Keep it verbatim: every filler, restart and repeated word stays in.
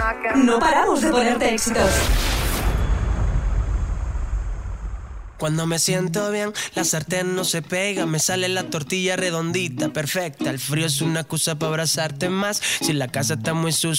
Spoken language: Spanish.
No paramos de ponerte éxitos. Cuando me siento bien, la sartén no se pega. Me sale la tortilla redondita, perfecta. El frío es una excusa para abrazarte más. Si la casa está muy sucia